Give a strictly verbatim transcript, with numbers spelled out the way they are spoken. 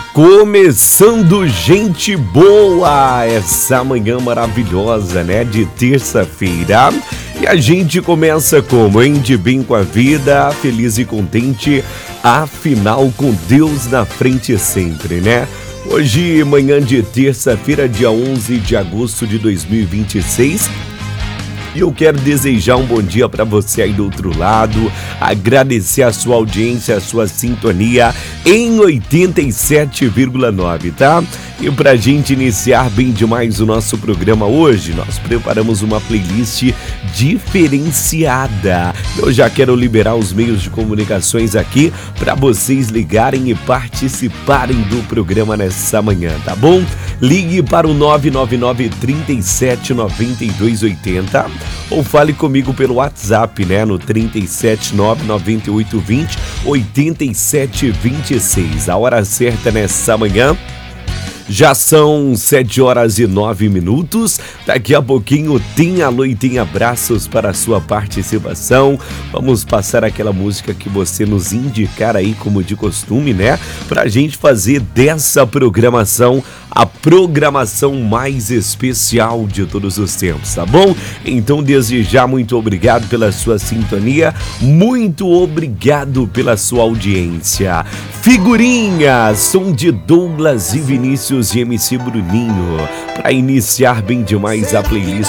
Começando, gente boa, essa manhã maravilhosa, né, de terça-feira. E a gente começa como, hein, de bem com a vida, feliz e contente, afinal com Deus na frente sempre, né? Hoje, manhã de terça-feira, dia onze de agosto de dois mil e vinte e seis. E eu quero desejar um bom dia para você aí do outro lado, agradecer a sua audiência, a sua sintonia em oitenta e sete vírgula nove, tá? E pra gente iniciar bem demais o nosso programa hoje, nós preparamos uma playlist diferenciada. Eu já quero liberar os meios de comunicações aqui para vocês ligarem e participarem do programa nessa manhã, tá bom? Ligue para o nove nove nove, três sete, nove dois oito zero ou fale comigo pelo WhatsApp, né, no três sete nove, nove oito dois zero, oito sete dois seis. A hora certa nessa manhã. Já são sete horas e nove minutos. Daqui a pouquinho tem alô e tem abraços para a sua participação. Vamos passar aquela música que você nos indicar aí, como de costume, né? Pra gente fazer dessa programação a programação mais especial de todos os tempos, tá bom? Então, desde já, muito obrigado pela sua sintonia, muito obrigado pela sua audiência. Figurinha, som de Douglas e Vinícius e M C Bruninho, para iniciar bem demais a playlist